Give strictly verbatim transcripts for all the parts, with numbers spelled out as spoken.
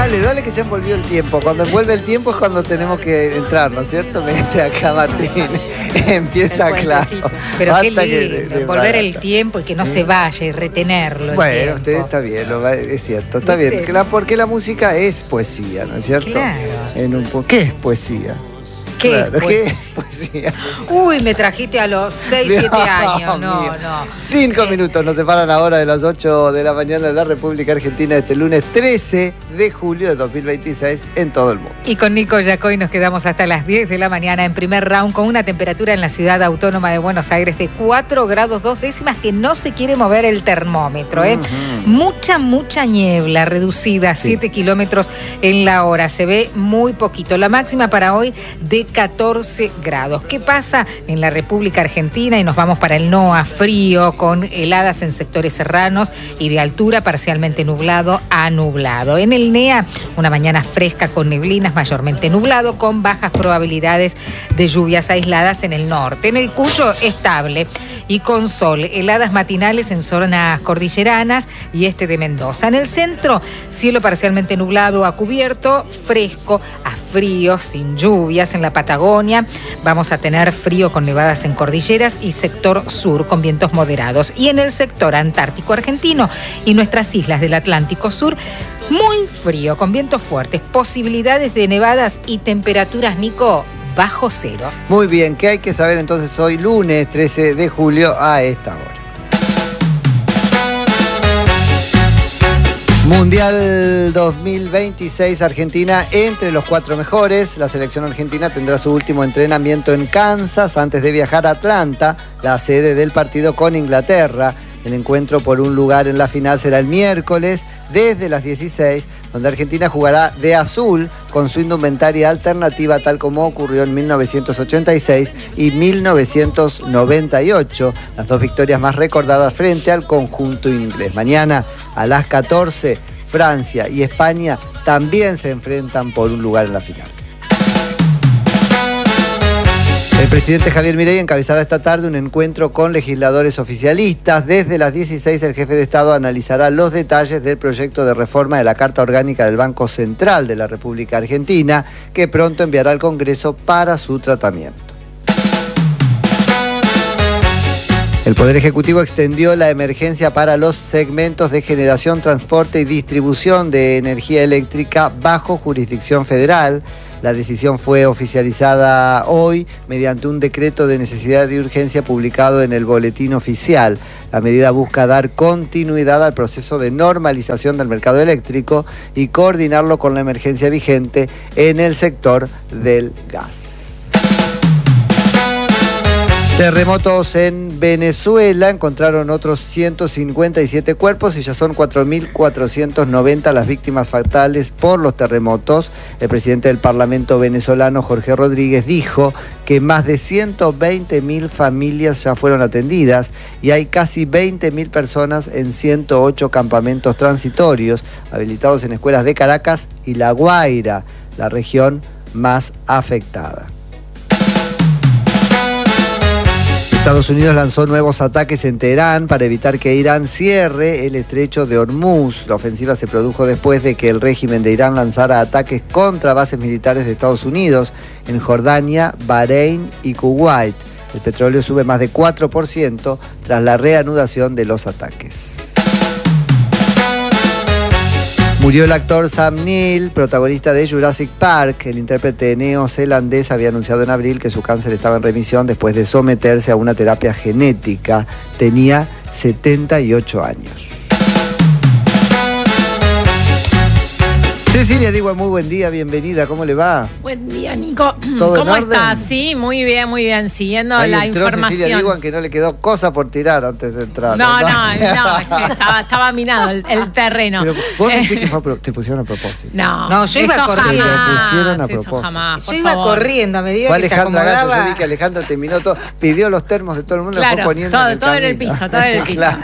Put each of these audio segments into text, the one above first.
Dale, dale que ya envolvió el tiempo. Cuando envuelve el tiempo es cuando tenemos que entrar, ¿no es cierto? Me dice acá Martín. Empieza claro. Pero Basta qué lindo, que de, de volver barata. el tiempo y que no sí. se vaya y retenerlo. Bueno, usted está bien, lo va, es cierto, está bien. Claro, porque la música es poesía, ¿no es cierto? Claro. En un, ¿qué es poesía? ¿Qué, claro, pues? ¿Qué es poesía? Uy, me trajiste a los seis, siete años. No, mío. no. Cinco eh. minutos nos separan ahora de las ocho de la mañana de la República Argentina este lunes trece de julio de dos mil veintiséis en todo el mundo. Y con Nico Yacoy nos quedamos hasta las diez de la mañana en primer round con una temperatura en la ciudad autónoma de Buenos Aires de cuatro grados dos décimas que no se quiere mover el termómetro. ¿eh? Uh-huh. Mucha, mucha niebla reducida a sí. siete kilómetros en la hora. Se ve muy poquito. La máxima para hoy de catorce grados. ¿Qué pasa en la República Argentina? Y nos vamos para el NOA, frío, con heladas en sectores serranos y de altura, parcialmente nublado a nublado. En el NEA, una mañana fresca con neblinas, mayormente nublado, con bajas probabilidades de lluvias aisladas en el norte. En el Cuyo, estable y con sol, heladas matinales en zonas cordilleranas y este de Mendoza. En el centro, cielo parcialmente nublado a cubierto, fresco a frío, sin lluvias. En la Patagonia vamos a tener frío con nevadas en cordilleras y sector sur con vientos moderados. Y en el sector antártico argentino y nuestras islas del Atlántico Sur, muy frío con vientos fuertes, posibilidades de nevadas y temperaturas, Nico, bajo cero. Muy bien, ¿qué hay que saber entonces hoy lunes trece de julio a esta hora? Mundial dos mil veintiséis, Argentina entre los cuatro mejores. La selección argentina tendrá su último entrenamiento en Kansas antes de viajar a Atlanta, la sede del partido con Inglaterra. El encuentro por un lugar en la final será el miércoles desde las dieciséis, donde Argentina jugará de azul con su indumentaria alternativa, tal como ocurrió en mil novecientos ochenta y seis y mil novecientos noventa y ocho, las dos victorias más recordadas frente al conjunto inglés. Mañana a las catorce, Francia y España también se enfrentan por un lugar en la final. El presidente Javier Milei encabezará esta tarde un encuentro con legisladores oficialistas. Desde las dieciséis, el jefe de Estado analizará los detalles del proyecto de reforma de la Carta Orgánica del Banco Central de la República Argentina, que pronto enviará al Congreso para su tratamiento. El Poder Ejecutivo extendió la emergencia para los segmentos de generación, transporte y distribución de energía eléctrica bajo jurisdicción federal. La decisión fue oficializada hoy mediante un decreto de necesidad y urgencia publicado en el Boletín Oficial. La medida busca dar continuidad al proceso de normalización del mercado eléctrico y coordinarlo con la emergencia vigente en el sector del gas. Terremotos en Venezuela, encontraron otros ciento cincuenta y siete cuerpos y ya son cuatro mil cuatrocientos noventa las víctimas fatales por los terremotos. El presidente del Parlamento venezolano, Jorge Rodríguez, dijo que más de ciento veinte mil familias ya fueron atendidas y hay casi veinte mil personas en ciento ocho campamentos transitorios habilitados en escuelas de Caracas y La Guaira, la región más afectada. Estados Unidos lanzó nuevos ataques en Teherán para evitar que Irán cierre el estrecho de Hormuz. La ofensiva se produjo después de que el régimen de Irán lanzara ataques contra bases militares de Estados Unidos en Jordania, Bahrein y Kuwait. El petróleo sube más de cuatro por ciento tras la reanudación de los ataques. Murió el actor Sam Neill, protagonista de Jurassic Park. El intérprete neozelandés había anunciado en abril que su cáncer estaba en remisión después de someterse a una terapia genética. Tenía setenta y ocho años. Cecilia Digua, muy buen día, bienvenida, ¿cómo le va? Buen día, Nico. ¿Todo ¿Cómo en orden? estás? Sí, muy bien, muy bien, siguiendo Ahí la entró información. Cecilia Digua, que no le quedó cosa por tirar antes de entrar. No, no, no, no es que estaba, estaba minado el, el terreno. Pero vos decís que fue a pro- te pusieron a propósito. No, No, yo iba eso corriendo. jamás, Te pusieron a eso propósito. jamás, por Yo iba favor. corriendo a medida Fue que se Alejandra Gallo, acomodaba. yo vi que Alejandra terminó todo, pidió los termos de todo el mundo, Claro, lo fue poniendo todo, en el todo en el camino. piso, todo en el piso. Claro.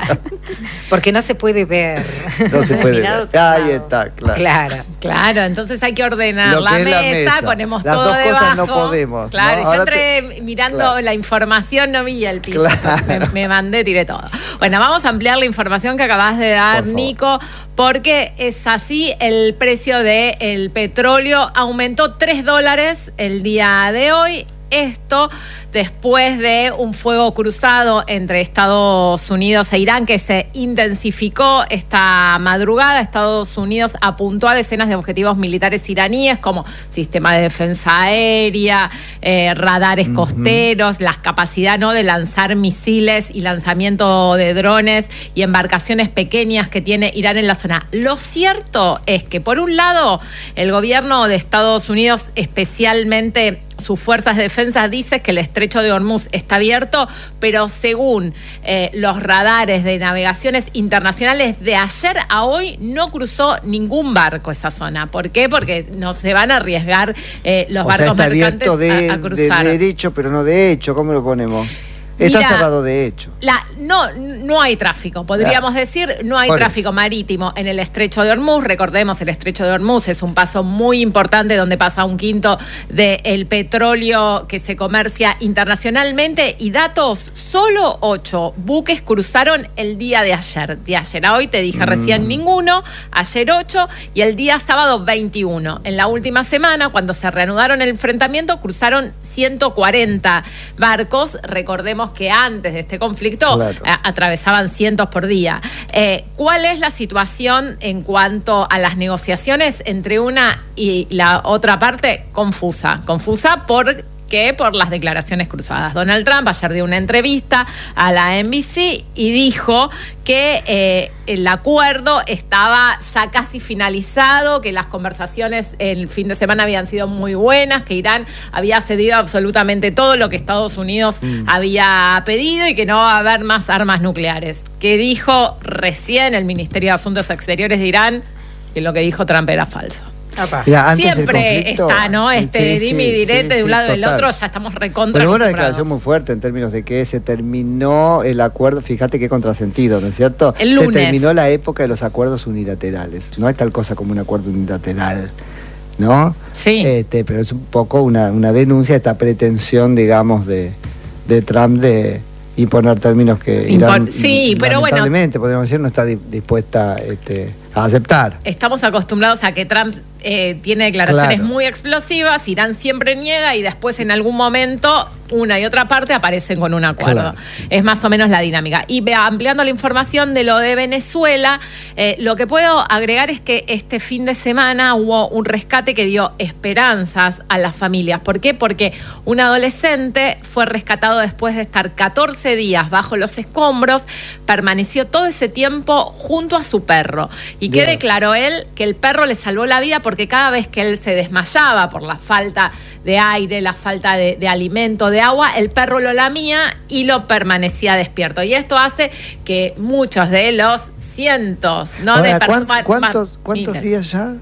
Porque no se puede ver. No se puede ver. Ahí está, claro. Claro. Claro, entonces hay que ordenar Lo la que es mesa, la mesa. ponemos Las todo dos debajo. cosas no podemos, Claro, ¿no? yo Ahora entré te- mirando Claro. la información, no vi el piso. Claro. Me, me mandé, tiré todo. Bueno, vamos a ampliar la información que acabas de dar, Por favor. Nico, porque es así, el precio del petróleo aumentó tres dólares el día de hoy. Esto después de un fuego cruzado entre Estados Unidos e Irán que se intensificó esta madrugada. Estados Unidos apuntó a decenas de objetivos militares iraníes como sistema de defensa aérea, eh, radares uh-huh. costeros, la capacidad, ¿no?, de lanzar misiles y lanzamiento de drones y embarcaciones pequeñas que tiene Irán en la zona. Lo cierto es que, por un lado, el gobierno de Estados Unidos, especialmente sus fuerzas de defensa, dice que el estrecho de Hormuz está abierto, pero según eh, los radares de navegaciones internacionales, de ayer a hoy no cruzó ningún barco esa zona. ¿Por qué? Porque no se van a arriesgar eh, los o barcos sea, está mercantes abierto de, a, a cruzar. de derecho, pero no de hecho. ¿Cómo lo ponemos? Está Mira, cerrado de hecho. La, no, no hay tráfico, podríamos Claro. decir, no hay Por tráfico eso. marítimo en el estrecho de Hormuz. Recordemos, el estrecho de Hormuz es un paso muy importante donde pasa un quinto del petróleo que se comercia internacionalmente. Y datos, solo ocho buques cruzaron el día de ayer. De ayer a hoy te dije recién Mm. ninguno, ayer ocho y el día sábado veintiuno. En la última semana, cuando se reanudaron el enfrentamiento, cruzaron ciento cuarenta barcos. Recordemos que antes de este conflicto Claro. a, atravesaban cientos por día. Eh, ¿Cuál es la situación en cuanto a las negociaciones entre una y la otra parte? Confusa. Confusa por... que por las declaraciones cruzadas. Donald Trump ayer dio una entrevista a la N B C y dijo que eh, el acuerdo estaba ya casi finalizado, que las conversaciones el fin de semana habían sido muy buenas, que Irán había cedido absolutamente todo lo que Estados Unidos mm. había pedido y que no va a haber más armas nucleares. Que dijo recién el Ministerio de Asuntos Exteriores de Irán que lo que dijo Trump era falso. Mirá, siempre está, ¿no? Este sí, dime sí, y direte sí, de un sí, lado y del total. otro, ya estamos recontra. Pero una declaración muy fuerte en términos de que se terminó el acuerdo, fíjate qué contrasentido, ¿no es cierto? El lunes. Se terminó la época de los acuerdos unilaterales. No hay tal cosa como un acuerdo unilateral, ¿no? Sí. Este, pero es un poco una, una denuncia, esta pretensión, digamos, de, de Trump de imponer términos que Irán, Impon- sí, pero bueno, lamentablemente, podríamos decir, no está di- dispuesta este, a aceptar. Estamos acostumbrados a que Trump eh, tiene declaraciones Claro. muy explosivas, Irán siempre niega y después en algún momento una y otra parte aparecen con un acuerdo. Claro. Es más o menos la dinámica. Y ve- ampliando la información de lo de Venezuela, eh, lo que puedo agregar es que este fin de semana hubo un rescate que dio esperanzas a las familias. ¿Por qué? Porque un adolescente fue rescatado después de estar catorce días bajo los escombros, permaneció todo ese tiempo junto a su perro. ¿Y qué Bien. declaró él? Que el perro le salvó la vida porque cada vez que él se desmayaba por la falta de aire, la falta de, de alimento, de agua, el perro lo lamía y lo permanecía despierto. Y esto hace que muchos de los cientos, ¿no? Ahora, de ¿cuán- personas. ¿cuántos, ¿Cuántos días ya?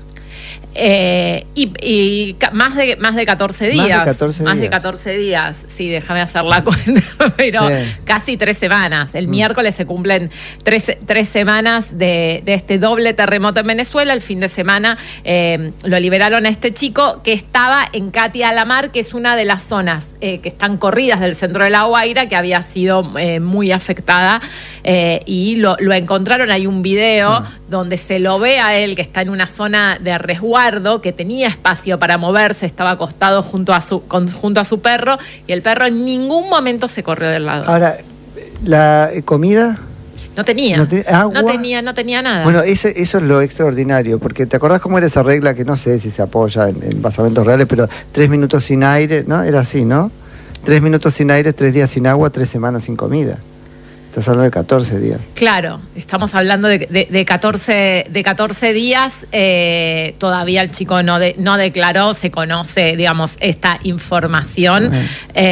Eh, y y ca- más, de, más de catorce Más de días. catorce Más de días. catorce días. Sí, déjame hacer la cuenta. Pero Sí. casi tres semanas. El Mm. miércoles se cumplen tres, tres semanas de, de este doble terremoto en Venezuela. El fin de semana eh, lo liberaron a este chico que estaba en Catia la Mar, que es una de las zonas eh, que están corridas del centro de La Guaira, que había sido eh, muy afectada. Eh, y lo, lo encontraron. Hay un video Mm. donde se lo ve a él, que está en una zona de resguardo, que tenía espacio para moverse, estaba acostado junto a su, con, junto a su perro, y el perro en ningún momento se corrió del lado. Ahora, ¿la eh, comida? No tenía. No te- agua. No tenía, no tenía nada. Bueno, eso, eso es lo extraordinario, porque ¿te acordás cómo era esa regla que no sé si se apoya en, en basamentos reales, pero tres minutos sin aire, ¿no? Era así, ¿no? Tres minutos sin aire, tres días sin agua, tres semanas sin comida. Estás hablando de catorce días. Claro, estamos hablando de, de, de, catorce, de catorce días, eh, todavía el chico no, de, no declaró, se conoce, digamos, esta información, Ajá.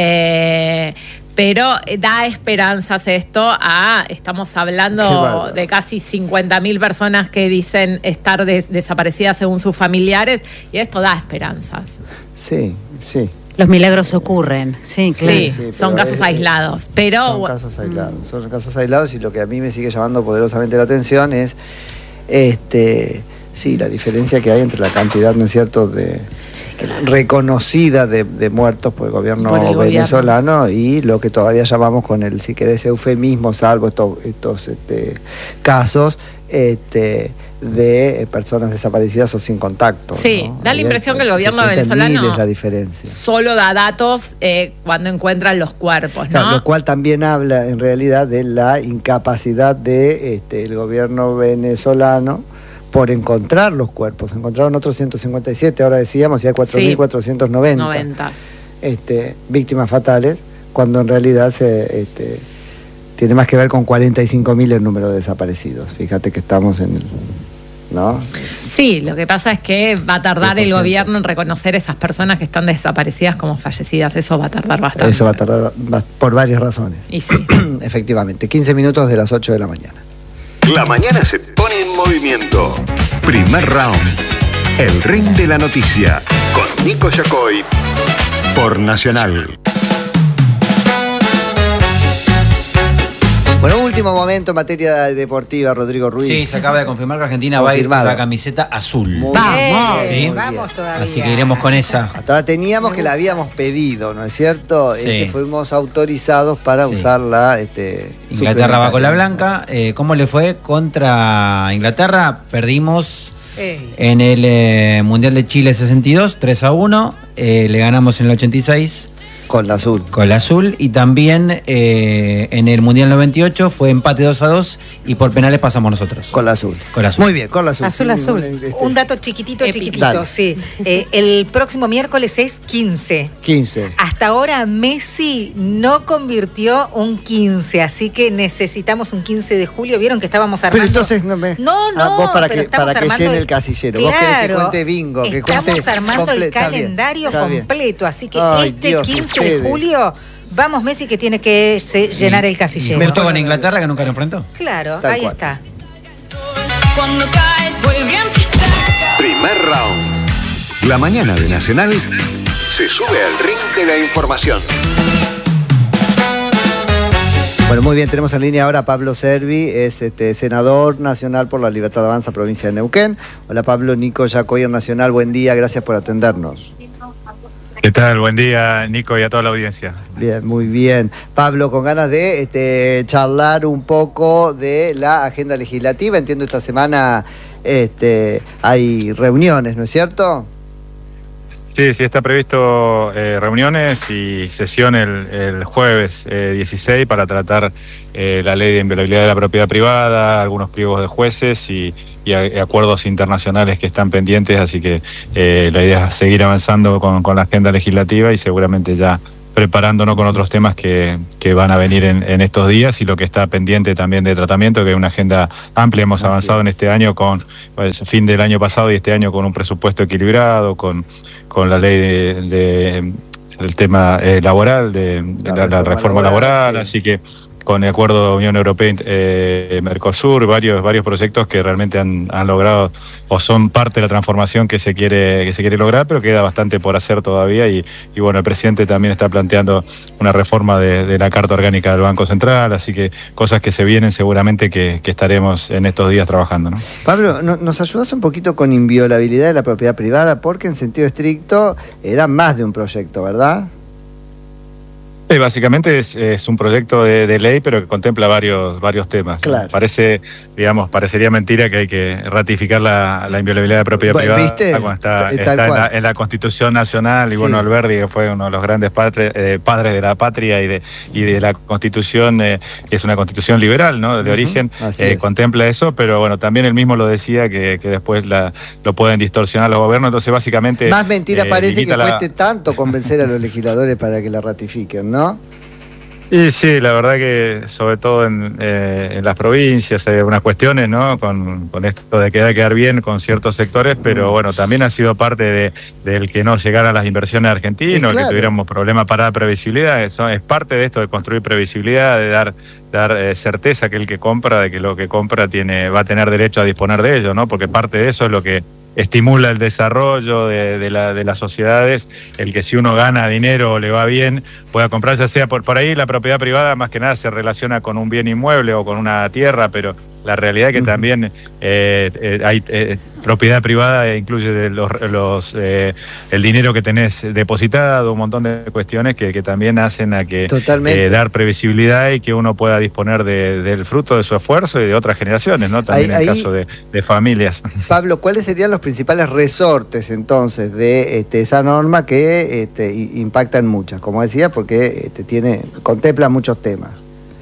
eh, pero da esperanzas esto a, estamos Qué hablando bárbaro. de casi cincuenta mil personas que dicen estar des, desaparecidas según sus familiares, y esto da esperanzas. Sí, sí. Los milagros ocurren, sí, claro. Sí, Sí, son pero casos es- aislados. Pero Son casos aislados, son casos aislados y lo que a mí me sigue llamando poderosamente la atención es, este, sí, la diferencia que hay entre la cantidad, ¿no es cierto?, de reconocida de, de muertos por el gobierno Por el venezolano gobierno. Y lo que todavía llamamos con el, si querés, eufemismo, salvo estos, estos este, casos este, de personas desaparecidas o sin contacto. Sí, ¿no? da la Ahí impresión hay- que el gobierno se cuenta en venezolano miles la diferencia. solo da datos eh, cuando encuentran los cuerpos, ¿no? Claro, lo cual también habla en realidad de la incapacidad de este, el gobierno venezolano por encontrar los cuerpos. Encontraron otros ciento cincuenta y siete, ahora decíamos, y hay cuatro mil cuatrocientos noventa noventa. este, víctimas fatales, cuando en realidad se, este, tiene más que ver con cuarenta y cinco mil el número de desaparecidos. Fíjate que estamos en el... ¿no? Sí, lo que pasa es que va a tardar el diez por ciento. gobierno en reconocer esas personas que están desaparecidas como fallecidas. Eso va a tardar bastante. Eso va a tardar va- por varias razones. Y sí. Efectivamente, quince minutos de las ocho de la mañana. La mañana se pone en movimiento. Primer round. El ring de la noticia. Con Nico Yacoy. Por Nacional. Bueno, último momento en materia deportiva, Rodrigo Ruiz. Sí, se acaba de confirmar que Argentina va a ir con Confirmado. la camiseta azul. Muy Vamos. bien, Sí. muy Vamos bien. todavía. Así que iremos con esa. Hasta ahora teníamos que la habíamos pedido, ¿no es cierto? Sí. Este, fuimos autorizados para Sí. usarla. Este, Inglaterra va con la suplementaria. blanca. Eh, ¿Cómo le fue contra Inglaterra? Perdimos Ey. en el eh, Mundial de Chile sesenta y dos, tres a uno. Eh, le ganamos en el ochenta y seis Con la azul. con la azul. Y también eh, en el Mundial noventa y ocho fue empate dos a dos y por penales pasamos nosotros. Con la azul. Con la azul. Muy bien, con la azul. Azul, Sí, azul. este, Un dato chiquitito, Épico. chiquitito, Dale. sí. Eh, el próximo miércoles es quince. quince. Hasta ahora Messi no convirtió un quince, así que necesitamos un quince de julio. ¿Vieron que estábamos armando? Pero entonces no me. No, no, Ah, vos para pero que, estamos para que armando llene el- el casillero. Vos querés que Claro, cuente bingo, que estamos cuente. armando comple- el está bien, calendario está bien. completo, así que Ay, este Dios, quince de ustedes. julio, vamos Messi que tiene que se- llenar el casillero. Justo con Inglaterra que nunca lo enfrentó. Claro, Tal ahí cual. está. Cuando caes vuelve a empezar. Primer round. La mañana de Nacional se sube al ring de la información. Bueno, muy bien, tenemos en línea ahora a Pablo Servi, es este, senador nacional por la Libertad Avanza, provincia de Neuquén. Hola Pablo, Nico Yacoy en Nacional, buen día, gracias por atendernos. ¿Qué tal? Buen día, Nico, y a toda la audiencia. Bien, muy bien. Pablo, con ganas de este, charlar un poco de la agenda legislativa. Entiendo esta semana este, hay reuniones, ¿no es cierto? Sí, sí, está previsto eh, reuniones y sesión el, el jueves eh, dieciséis para tratar eh, la ley de inviolabilidad de la propiedad privada, algunos pliegos de jueces y, y a- y acuerdos internacionales que están pendientes, así que eh, la idea es seguir avanzando con, con la agenda legislativa y seguramente ya preparándonos con otros temas que, que van a venir en, en estos días y lo que está pendiente también de tratamiento, que hay una agenda amplia. Hemos Así avanzado es. en este año con, pues, fin del año pasado y este año con un presupuesto equilibrado, con, con la ley de, de- el tema eh, laboral, de, de La la, la reforma reforma laboral, laboral, sí. así que con el acuerdo Unión Europea eh, Mercosur, varios varios proyectos que realmente han, han logrado o son parte de la transformación que se quiere que se quiere lograr, pero queda bastante por hacer todavía y, y bueno, el presidente también está planteando una reforma de, de la Carta Orgánica del Banco Central, así que cosas que se vienen seguramente que, que estaremos en estos días trabajando, ¿no? Pablo, ¿no- ¿nos ayudas un poquito con inviolabilidad de la propiedad privada? Porque en sentido estricto era más de un proyecto, ¿verdad? Eh, básicamente es, es un proyecto de, de ley, pero que contempla varios varios temas. Claro. Parece, digamos, parecería mentira que hay que ratificar la, la inviolabilidad de propiedad Bueno, privada ¿viste? cuando está, Tal está en, cual. la, en la Constitución Nacional y Sí. bueno, Alberdi, que fue uno de los grandes padres, eh, padres de la patria y de y de la Constitución, eh, que es una Constitución liberal, ¿no? De Ujú, origen, así eh, es. contempla eso, pero bueno, también él mismo lo decía que, que después la, lo pueden distorsionar los gobiernos, entonces básicamente Más mentira eh, parece que limita la- cueste tanto convencer a los legisladores para que la ratifiquen, ¿no? Y sí, la verdad que sobre todo en, eh, en las provincias hay algunas cuestiones, ¿no? Con, con esto de quedar, quedar bien con ciertos sectores, pero Mm. bueno, también ha sido parte de, del que no llegaran las inversiones argentinas, Sí, claro. que tuviéramos problemas para la previsibilidad. Eso es parte de esto de construir previsibilidad, de dar dar eh, certeza que el que compra, de que lo que compra tiene va a tener derecho a disponer de ello, ¿no? Porque parte de eso es lo que estimula el desarrollo de, de, la, de las sociedades, el que si uno gana dinero o le va bien, pueda comprar, ya sea por, por ahí la propiedad privada más que nada se relaciona con un bien inmueble o con una tierra, pero la realidad es que también eh, eh, hay eh, propiedad privada, incluye de los, los eh, el dinero que tenés depositado, un montón de cuestiones que, que también hacen a que eh, dar previsibilidad y que uno pueda disponer de, del fruto de su esfuerzo y de otras generaciones, ¿no? También ahí, en el caso de, de familias. Pablo, ¿cuáles serían los principales resortes entonces de este, esa norma que este, impactan muchas? Como decía, porque este, tiene, contempla muchos temas.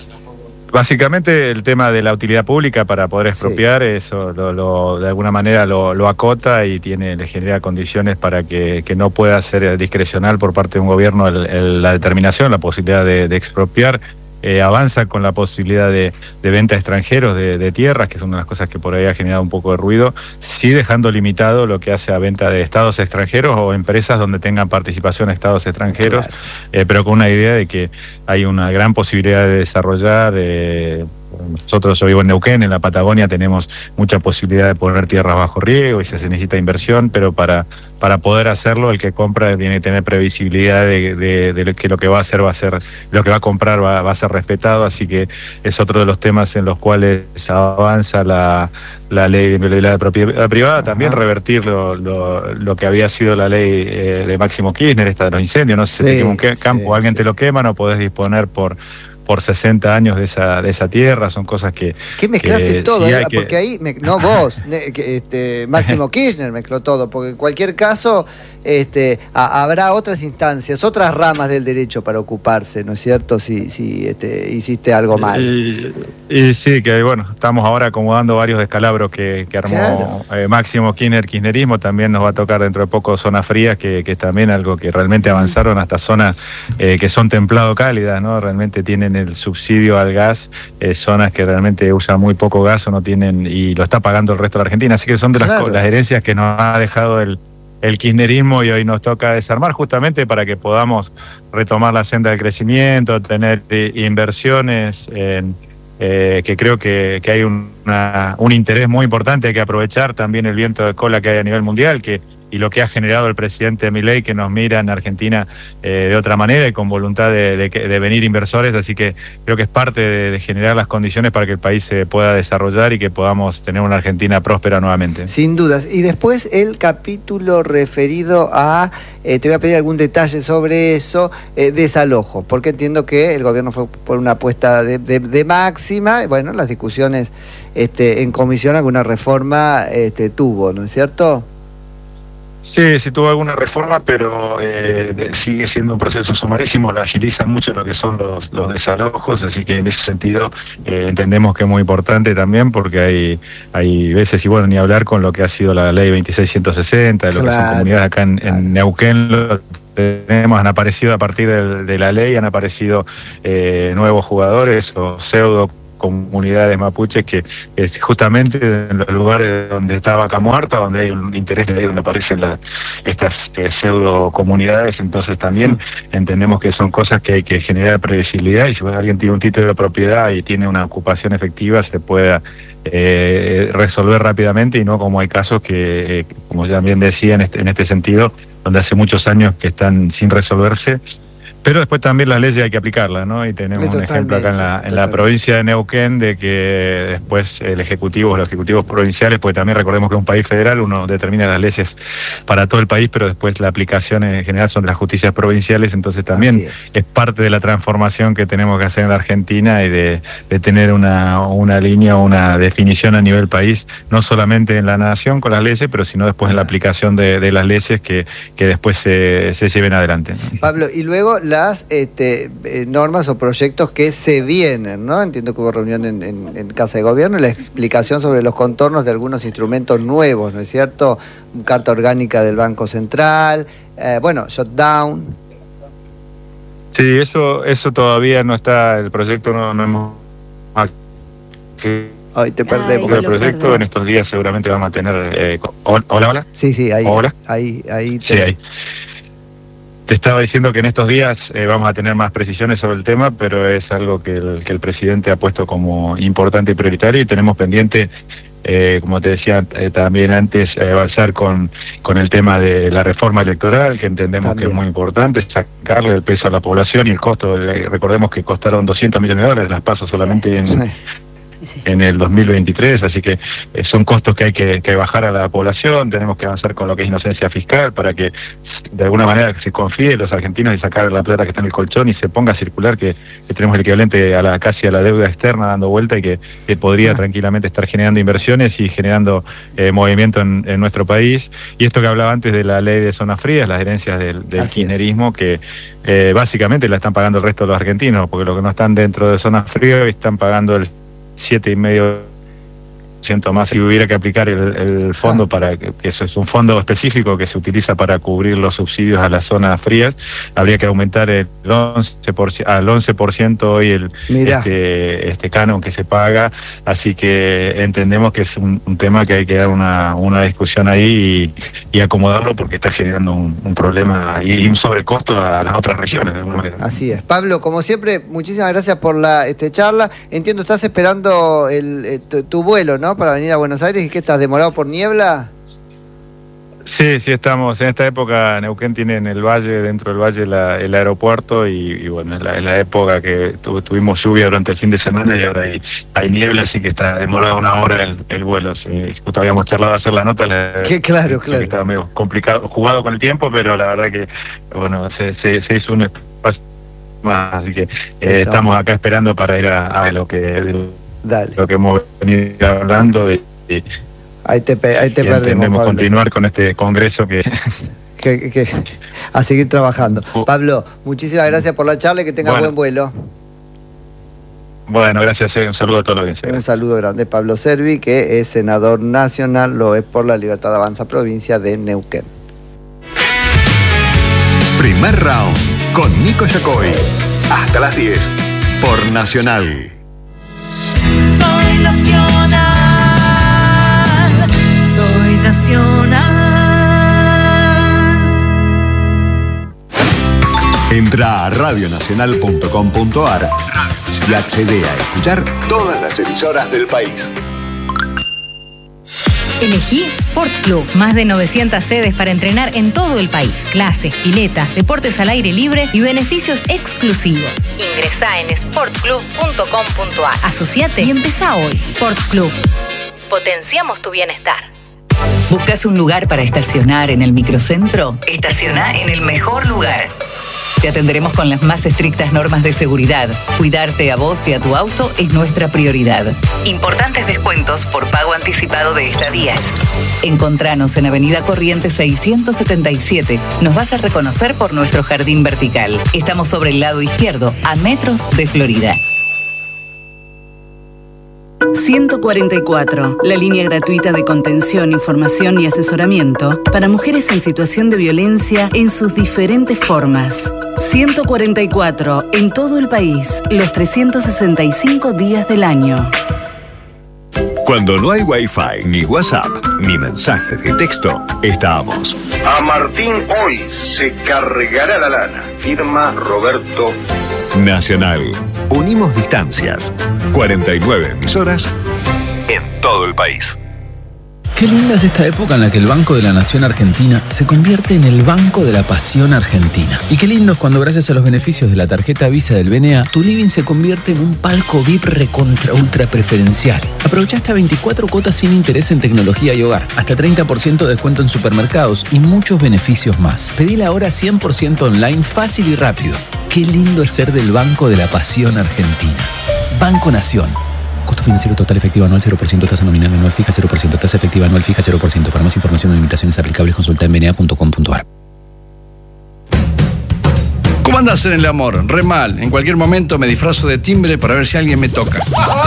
Básicamente el tema de la utilidad pública para poder expropiar, sí. eso lo, lo, de alguna manera lo, lo acota y tiene, le genera condiciones para que, que no pueda ser discrecional por parte de un gobierno el, el, la determinación, la posibilidad de, de expropiar. Eh, avanza con la posibilidad de, de venta a extranjeros de, de tierras, que es una de las cosas que por ahí ha generado un poco de ruido, sí dejando limitado lo que hace a venta de estados extranjeros o empresas donde tengan participación estados extranjeros, claro. eh, pero con una idea de que hay una gran posibilidad de desarrollar. Eh, Nosotros, yo vivo en Neuquén, en la Patagonia, tenemos mucha posibilidad de poner tierras bajo riego y se necesita inversión, pero para, para poder hacerlo, el que compra tiene que tener previsibilidad de, de, de que lo que va a hacer va a ser, lo que va a comprar va, va a ser respetado, así que es otro de los temas en los cuales avanza la, la ley de inviolabilidad de propiedad privada, también Ajá. revertir lo, lo, lo que había sido la ley eh, de Máximo Kirchner, esta de los incendios, no sé si sí, te quema un campo o sí, alguien sí. te lo quema, no podés disponer por por sesenta años de esa de esa tierra, son cosas que... ¿Qué mezclaste que, todo? sí eh? que... Porque ahí, me, no vos, este, Máximo Kirchner mezcló todo, porque en cualquier caso este, a, habrá otras instancias, otras ramas del derecho para ocuparse, ¿no es cierto? Si, si este, hiciste algo mal. Y, y sí, que bueno, estamos ahora acomodando varios descalabros que, que armó claro. eh, Máximo Kirchner, kirchnerismo, también nos va a tocar dentro de poco zonas frías, que, que es también algo que realmente avanzaron hasta zonas eh, que son templado cálidas, ¿no? Realmente tienen el subsidio al gas, eh, zonas que realmente usan muy poco gas o no tienen, y lo está pagando el resto de la Argentina, así que son de las, claro. las herencias que nos ha dejado el, el kirchnerismo y hoy nos toca desarmar justamente para que podamos retomar la senda del crecimiento, tener eh, inversiones en, eh, que creo que, que hay una, un interés muy importante, hay que aprovechar también el viento de cola que hay a nivel mundial, que y lo que ha generado el presidente Milei, que nos mira en Argentina eh, de otra manera y con voluntad de, de, de venir inversores, así que creo que es parte de, de generar las condiciones para que el país se pueda desarrollar y que podamos tener una Argentina próspera nuevamente. Sin dudas. Y después el capítulo referido a, eh, te voy a pedir algún detalle sobre eso, eh, desalojo, porque entiendo que el gobierno fue por una apuesta de, de, de máxima, bueno, las discusiones este, en comisión, alguna reforma este, tuvo, ¿no es cierto? Sí, sí tuvo alguna reforma, pero eh, de, sigue siendo un proceso sumarísimo, la agiliza mucho lo que son los, los desalojos, así que en ese sentido eh, entendemos que es muy importante también, porque hay hay veces, y bueno, ni hablar con lo que ha sido la ley veintiséis ciento sesenta, de lo claro, que son comunidades acá en, claro. en Neuquén, lo tenemos, han aparecido a partir de, de la ley, han aparecido eh, nuevos jugadores o pseudo comunidades mapuches que es justamente en los lugares donde está Vaca Muerta, donde hay un interés, donde aparecen la, estas eh, pseudo comunidades, entonces también mm. entendemos que son cosas que hay que generar previsibilidad, y si alguien tiene un título de propiedad y tiene una ocupación efectiva, se pueda eh, resolver rápidamente, y no como hay casos que, eh, como ya bien decía en este, en este sentido, donde hace muchos años que están sin resolverse. Pero después también las leyes hay que aplicarlas, ¿no? Y tenemos un ejemplo acá en la, en la provincia de Neuquén de que después el Ejecutivo, los ejecutivos provinciales, pues también recordemos que es un país federal, uno determina las leyes para todo el país, pero después la aplicación en general son de las justicias provinciales, entonces también es. es parte de la transformación que tenemos que hacer en la Argentina y de, de tener una, una línea, una definición a nivel país, no solamente en la nación con las leyes, pero sino después en la aplicación de, de las leyes que, que después se, se lleven adelante, ¿no? Pablo, y luego la las este, eh, normas o proyectos que se vienen, ¿no? Entiendo que hubo reunión en, en, en Casa de Gobierno y la explicación sobre los contornos de algunos instrumentos nuevos, ¿no es cierto? Carta orgánica del Banco Central, eh, bueno, shutdown. Sí, eso eso todavía no está, el proyecto no, no hemos... Sí. Hoy te perdemos. El proyecto perdón. En estos días seguramente vamos a tener... Eh, hola, hola. Sí, sí, ahí. Hola. Ahí, ahí. Te... Sí, ahí. Te estaba diciendo que en estos días eh, vamos a tener más precisiones sobre el tema, pero es algo que el, que el presidente ha puesto como importante y prioritario, y tenemos pendiente eh, como te decía eh, también antes, eh, avanzar con, con el tema de la reforma electoral, que entendemos también que es muy importante, sacarle el peso a la población y el costo. Eh, recordemos que costaron doscientos millones de dólares las pasos solamente en... Sí. Sí. en el dos mil veintitrés, así que eh, son costos que hay que, que bajar a la población. Tenemos que avanzar con lo que es inocencia fiscal para que de alguna manera se confíe en los argentinos y sacar la plata que está en el colchón y se ponga a circular, que, que tenemos el equivalente a la casi a la deuda externa dando vuelta y que, que podría ah. tranquilamente estar generando inversiones y generando eh, movimiento en, en nuestro país. Y esto que hablaba antes de la ley de zonas frías, las herencias del, del kirchnerismo, que eh, básicamente la están pagando el resto de los argentinos, porque los que no están dentro de zonas frías están pagando el siete y medio por ciento más. Si hubiera que aplicar el, el fondo ah. para que, que eso es un fondo específico que se utiliza para cubrir los subsidios a las zonas frías, habría que aumentar el once por ciento, al once por ciento hoy el este, este canon que se paga, así que entendemos que es un, un tema que hay que dar una, una discusión ahí y, y acomodarlo, porque está generando un, un problema y un sobrecosto a las otras regiones de alguna manera. Así es. Pablo, como siempre, muchísimas gracias por la este, charla. Entiendo, estás esperando el, el, tu, tu vuelo, ¿no? Para venir a Buenos Aires. ¿Y qué estás, demorado por niebla? Sí, sí, estamos en esta época. Neuquén tiene en el valle, dentro del valle, la, el aeropuerto y, y bueno, es la, la época que tu, tuvimos lluvia durante el fin de semana y ahora hay, hay niebla, así que está demorado una hora el, el vuelo. Sí, justo habíamos charlado de hacer la nota. La, que claro, claro. Que estaba medio complicado, jugado con el tiempo, pero la verdad que, bueno, se, se, se hizo un espacio más, así que eh, estamos acá esperando para ir a, a lo que... Dale. Lo que hemos venido hablando y, y ahí te, ahí te perdemos, Pablo. Continuar con este congreso que... que, que a seguir trabajando. Pablo, muchísimas gracias por la charla y que tengas bueno. buen vuelo. Bueno, gracias, un saludo a todos los que Un saludo grande. Pablo Servi, que es senador nacional, lo es por la Libertad Avanza, provincia de Neuquén. Primer round con Nico Yacoy. Hasta las diez por Nacional. Soy nacional, soy nacional. Entra a radio nacional punto com punto a r y accede a escuchar todas las emisoras del país. Elegí Sport Club. Más de novecientas sedes para entrenar en todo el país. Clases, piletas, deportes al aire libre y beneficios exclusivos. Ingresá en sport club punto com punto a r. Asociate y empezá hoy. Sport Club. Potenciamos tu bienestar. ¿Buscas un lugar para estacionar en el microcentro? Estaciona en el mejor lugar. Te atenderemos con las más estrictas normas de seguridad. Cuidarte a vos y a tu auto es nuestra prioridad. Importantes descuentos por pago anticipado de estadías. Encontranos en Avenida Corrientes seiscientos setenta y siete. Nos vas a reconocer por nuestro jardín vertical. Estamos sobre el lado izquierdo, a metros de Florida. ciento cuarenta y cuatro, la línea gratuita de contención, información y asesoramiento para mujeres en situación de violencia en sus diferentes formas. ciento cuarenta y cuatro, en todo el país, los trescientos sesenta y cinco días del año. Cuando no hay Wi-Fi, ni WhatsApp, ni mensajes de texto, estamos. A Martín hoy se cargará la lana. Firma Roberto. Nacional. Unimos distancias. cuarenta y nueve emisoras en todo el país. Qué linda es esta época en la que el Banco de la Nación Argentina se convierte en el Banco de la Pasión Argentina. Y qué lindo es cuando, gracias a los beneficios de la tarjeta Visa del B N A, tu living se convierte en un palco V I P recontra ultra preferencial. Aprovecha hasta veinticuatro cuotas sin interés en tecnología y hogar, hasta treinta por ciento de descuento en supermercados y muchos beneficios más. Pedila ahora cien por ciento online, fácil y rápido. Qué lindo es ser del Banco de la Pasión Argentina. Banco Nación. Costo financiero total efectivo anual cero por ciento, tasa nominal anual fija cero por ciento, tasa efectiva anual fija cero por ciento. Para más información o limitaciones aplicables, consulta en b n a punto com punto a r. ¿Cómo andas en el amor? Re mal. En cualquier momento me disfrazo de timbre para ver si alguien me toca.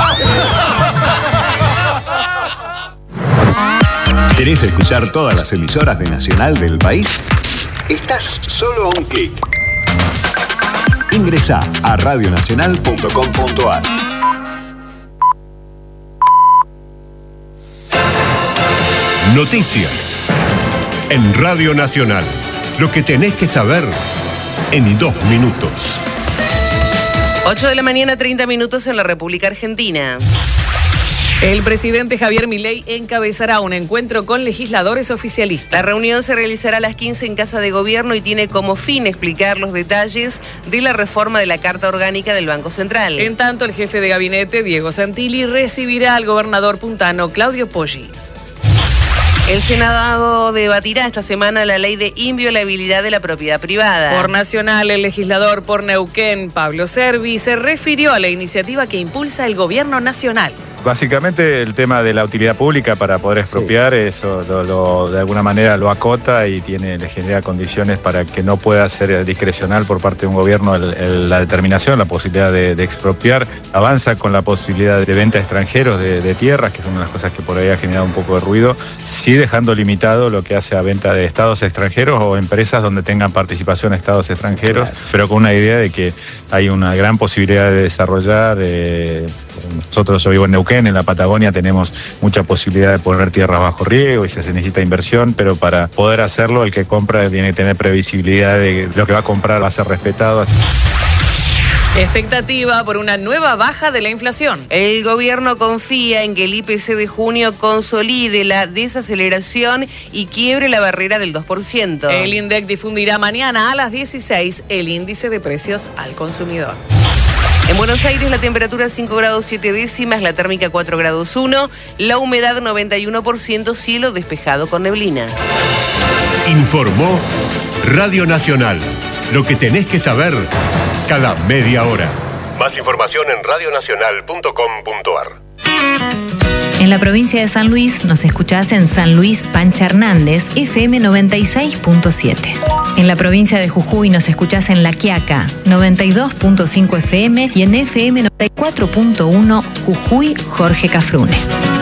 ¿Querés escuchar todas las emisoras de Nacional del país? Estás solo a un clic. Ingresá a radio nacional punto com punto a r. Noticias en Radio Nacional. Lo que tenés que saber en dos minutos. ocho de la mañana, treinta minutos en la República Argentina. El presidente Javier Milei encabezará un encuentro con legisladores oficialistas. La reunión se realizará a las quince en Casa de Gobierno y tiene como fin explicar los detalles de la reforma de la Carta Orgánica del Banco Central. En tanto, el jefe de gabinete, Diego Santilli, recibirá al gobernador puntano, Claudio Poggi. El Senado debatirá esta semana la ley de inviolabilidad de la propiedad privada. Por Nacional, el legislador por Neuquén, Pablo Servi, se refirió a la iniciativa que impulsa el gobierno nacional. Básicamente el tema de la utilidad pública para poder expropiar, sí. eso lo, lo, de alguna manera lo acota y tiene, le genera condiciones para que no pueda ser discrecional por parte de un gobierno el, el, la determinación, la posibilidad de, de expropiar. Avanza con la posibilidad de venta a extranjeros de, de tierras, que son unas cosas que por ahí ha generado un poco de ruido, sí dejando limitado lo que hace a venta de estados extranjeros o empresas donde tengan participación estados extranjeros, claro. pero con una idea de que hay una gran posibilidad de desarrollar. Eh, nosotros, yo vivo en Neuquén, en la Patagonia tenemos mucha posibilidad de poner tierras bajo riego y se necesita inversión, pero para poder hacerlo el que compra tiene que tener previsibilidad de que lo que va a comprar va a ser respetado. Expectativa por una nueva baja de la inflación. El gobierno confía en que el I P C de junio consolide la desaceleración y quiebre la barrera del dos por ciento. El INDEC difundirá mañana a las dieciséis el índice de precios al consumidor. En Buenos Aires la temperatura cinco grados siete décimas, la térmica cuatro grados uno, la humedad noventa y uno por ciento, cielo despejado con neblina. Informó Radio Nacional. Lo que tenés que saber cada media hora. Más información en radionacional punto com punto a r. En la provincia de San Luis nos escuchás en San Luis Pancha Hernández, F M noventa y seis punto siete. En la provincia de Jujuy nos escuchás en La Quiaca, noventa y dos punto cinco F M y en F M noventa y cuatro punto uno Jujuy Jorge Cafrune.